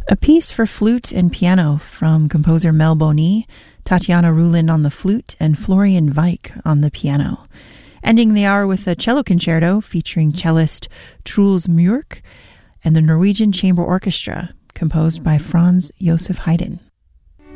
A piece for flute and piano from composer Mel Boni, Tatiana Ruland on the flute, and Florian Weik on the piano. Ending the hour with a cello concerto featuring cellist Truls Mørk and the Norwegian Chamber Orchestra, composed by Franz Josef Haydn.